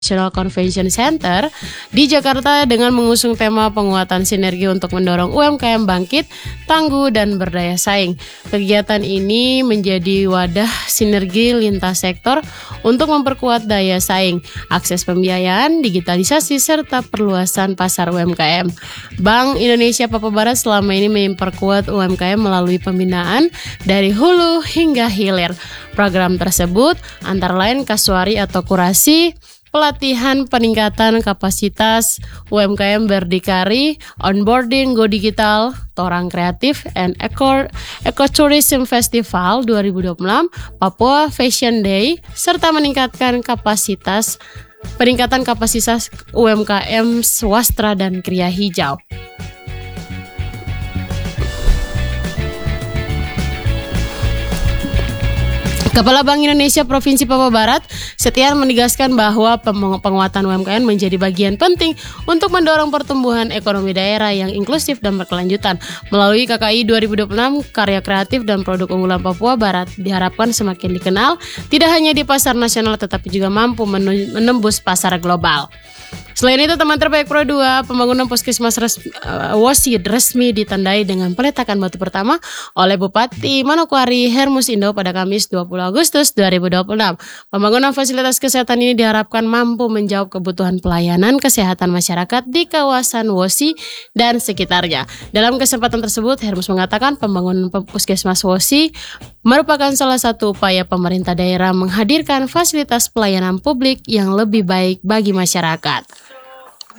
National Convention Center di Jakarta dengan mengusung tema penguatan sinergi untuk mendorong UMKM bangkit, tangguh, dan berdaya saing. Kegiatan ini menjadi wadah sinergi lintas sektor untuk memperkuat daya saing, akses pembiayaan, digitalisasi, serta perluasan pasar UMKM. Bank Indonesia Papua Barat selama ini memperkuat UMKM melalui pembinaan dari hulu hingga hilir. Program tersebut antara lain Kaswari atau kurasi, pelatihan peningkatan kapasitas UMKM berdikari, onboarding go digital, Torang Kreatif, and Ecotourism Festival 2026, Papua Fashion Day, serta peningkatan kapasitas UMKM swastra dan kriya hijau. Kepala Bank Indonesia Provinsi Papua Barat, Setian menegaskan bahwa penguatan UMKM menjadi bagian penting untuk mendorong pertumbuhan ekonomi daerah yang inklusif dan berkelanjutan. Melalui KKI 2026, karya kreatif dan produk unggulan Papua Barat diharapkan semakin dikenal, tidak hanya di pasar nasional tetapi juga mampu menembus pasar global. Selain itu, teman terbaik Pro 2, pembangunan Puskesmas WOSI resmi ditandai dengan peletakan batu pertama oleh Bupati Manokwari Hermus Indo pada Kamis 20 Agustus 2026. Pembangunan fasilitas kesehatan ini diharapkan mampu menjawab kebutuhan pelayanan kesehatan masyarakat di kawasan WOSI dan sekitarnya. Dalam kesempatan tersebut, Hermus mengatakan pembangunan Puskesmas WOSI merupakan salah satu upaya pemerintah daerah menghadirkan fasilitas pelayanan publik yang lebih baik bagi masyarakat.